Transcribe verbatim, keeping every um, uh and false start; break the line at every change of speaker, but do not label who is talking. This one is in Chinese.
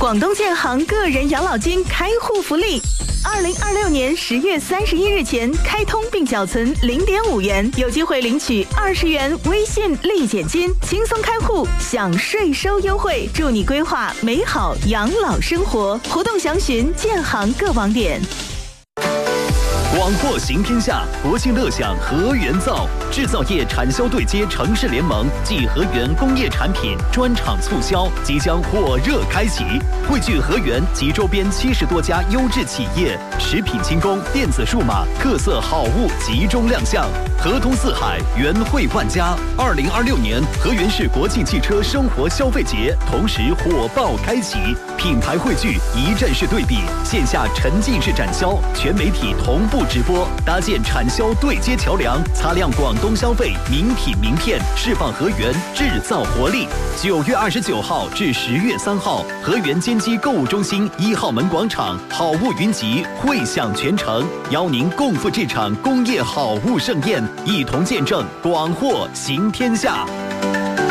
广东建行个人养老金开户福利，二零二六年十月三十一日前开通并缴存零点五元，有机会领取二十元微信立减金，轻松开户享税收优惠，助你规划美好养老生活。活动详询建行各网点。
广货行天下，国庆乐享和源造，制造业产销对接城市联盟暨和源工业产品专场促销即将火热开启，汇聚和源及周边七十多家优质企业，食品轻工、电子数码特色好物集中亮相，合通四海，源汇万家。二零二六年和源市国际汽车生活消费节同时火爆开启，品牌汇聚，一站式对比，线下沉浸式展销，全媒体同步直播，搭建产销对接桥梁，擦亮广东消费名品名片，释放和源制造活力。九月二十九号至十月三号，和源坚基购物中心一号门广场，好物云集，汇享全城，邀您共赴这场工业好物盛宴，一同见证广货行天下。